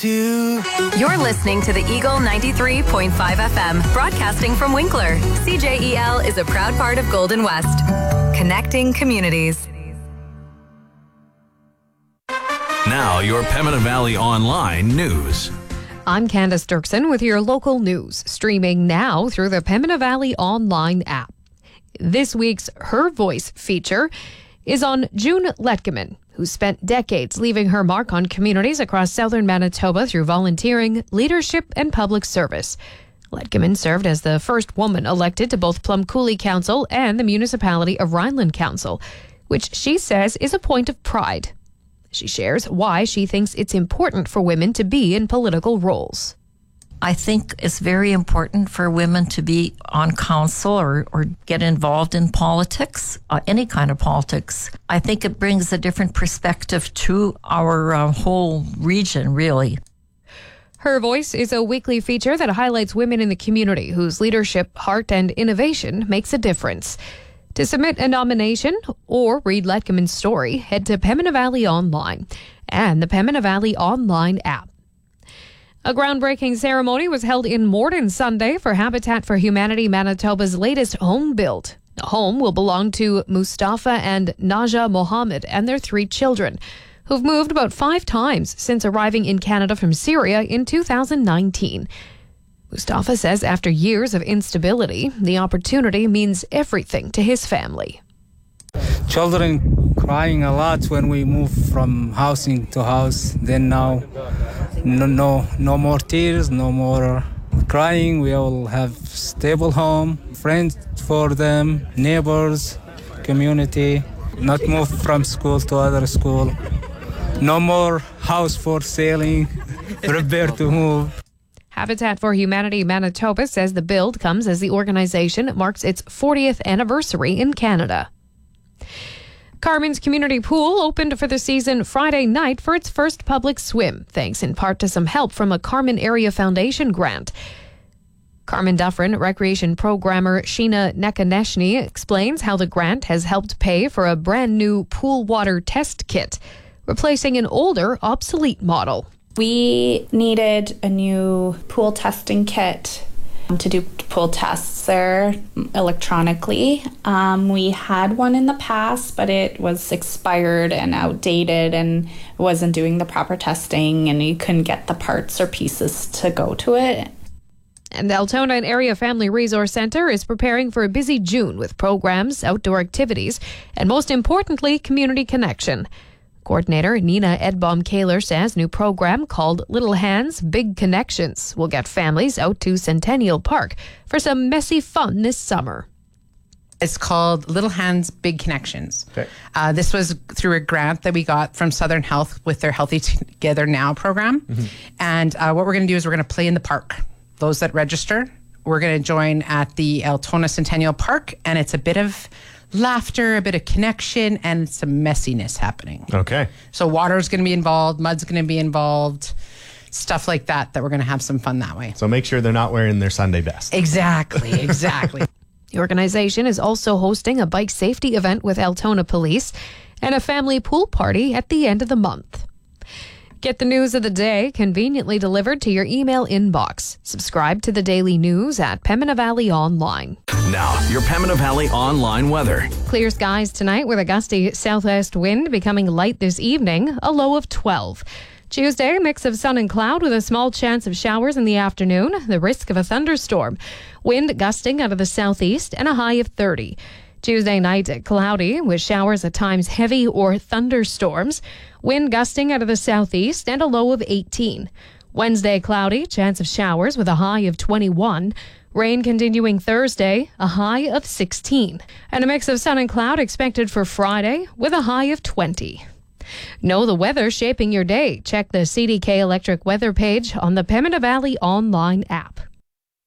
to... You're listening to the Eagle 93.5 FM, broadcasting from Winkler. CJEL is a proud part of Golden West, connecting communities. Now, your Pembina Valley Online news. I'm Candace Dirksen with your local news, streaming now through the Pembina Valley Online app. This week's Her Voice feature is on June Letkeman, who spent decades leaving her mark on communities across southern Manitoba through volunteering, leadership, and public service. Letkeman served as the first woman elected to both Plum Coulee Council and the municipality of Rhineland Council, which she says is a point of pride. She shares why she thinks it's important for women to be in political roles. I think it's very important for women to be on council or get involved in politics, any kind of politics. I think it brings a different perspective to our whole region, really. Her Voice is a weekly feature that highlights women in the community whose leadership, heart, and innovation makes a difference. To submit a nomination or read Letkeman's story, head to Pembina Valley Online and the Pembina Valley Online app. A groundbreaking ceremony was held in Morden Sunday for Habitat for Humanity Manitoba's latest home build. The home will belong to Mustafa and Naja Mohammed and their 3 children, who've moved about 5 times since arriving in Canada from Syria in 2019. Mustafa says after years of instability, the opportunity means everything to his family. Children crying a lot when we move from housing to house. Then now, no more tears, no more crying. We all have stable home, friends for them, neighbors, community. Not move from school to other school. No more house for sailing. Prepare to move. Habitat for Humanity Manitoba says the build comes as the organization marks its 40th anniversary in Canada. Carmen's Community Pool opened for the season Friday night for its first public swim, thanks in part to some help from a Carmen Area Foundation grant. Carmen Dufferin recreation programmer Sheena Nekaneshny explains how the grant has helped pay for a brand new pool water test kit, replacing an older, obsolete model. We needed a new pool testing kit to do pool tests there electronically. We had one in the past, but it was expired and outdated and wasn't doing the proper testing, and you couldn't get the parts or pieces to go to it. And the Altona and Area Family Resource Centre is preparing for a busy June with programs, outdoor activities, and most importantly, community connection. Coordinator Nina Edbaum-Kaler says new program called Little Hands, Big Connections will get families out to Centennial Park for some messy fun this summer. It's called Little Hands, Big Connections. Okay. This was through a grant that we got from Southern Health with their Healthy Together Now program. Mm-hmm. And what we're going to do is we're going to play in the park. Those that register, we're going to join at the Altona Centennial Park, and it's a bit of laughter, a bit of connection, and some messiness happening. Okay. So water's going to be involved, mud's going to be involved, stuff like that we're going to have some fun that way. So make sure they're not wearing their Sunday best. Exactly. The organization is also hosting a bike safety event with Altona Police and a family pool party at the end of the month. Get the news of the day conveniently delivered to your email inbox. Subscribe to the daily news at Pembina Valley Online. Now, your Pembina Valley Online weather. Clear skies tonight with a gusty southwest wind becoming light this evening, a low of 12. Tuesday, a mix of sun and cloud with a small chance of showers in the afternoon, the risk of a thunderstorm. Wind gusting out of the southeast and a high of 30. Tuesday night, cloudy with showers at times heavy or thunderstorms. Wind gusting out of the southeast and a low of 18. Wednesday, cloudy, chance of showers with a high of 21. Rain continuing Thursday, a high of 16. And a mix of sun and cloud expected for Friday with a high of 20. Know the weather shaping your day. Check the CDK Electric weather page on the Pembina Valley Online app.